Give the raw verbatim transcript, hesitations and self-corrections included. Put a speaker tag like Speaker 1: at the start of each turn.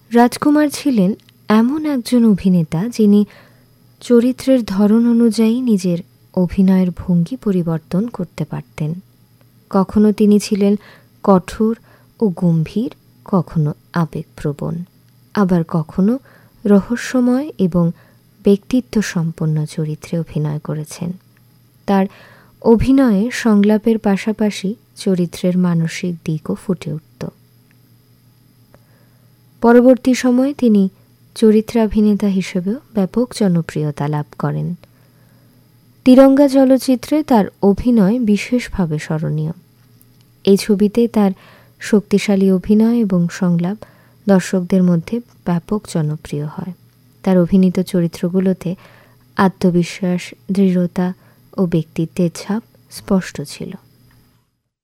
Speaker 1: রাজকুমার ছিলেন এমন একজন অভিনেতা যিনি চরিত্রের ধরন অনুযায়ী নিজের অভিনয়ের ভঙ্গি পরিবর্তন করতে পারতেন। কখনো তিনি ছিলেন কঠোর ও গম্ভীর, কখনো আবেগপ্রবণ, আবার কখনো রহস্যময় এবং ব্যক্তিত্ব সম্পন্ন চরিত্রে অভিনয় করেছেন। তার অভিনয়ে সংলাপের পাশাপাশি চরিত্রের মানসিক দিকও ফুটে উঠত। পরবর্তী সময়ে তিনি চরিত্রাভিনেতা হিসেবেও ব্যাপক জনপ্রিয়তা লাভ করেন। তিরঙ্গা চলচ্চিত্রে তার অভিনয় বিশেষভাবে স্মরণীয়। এই ছবিতে তার শক্তিশালী অভিনয় এবং সংলাপ দর্শকদের মধ্যে ব্যাপক জনপ্রিয় হয়। তার অভিনীত চরিত্রগুলোতে আত্মবিশ্বাস, দৃঢ়তা ও ব্যক্তিত্বের ছাপ স্পষ্ট ছিল।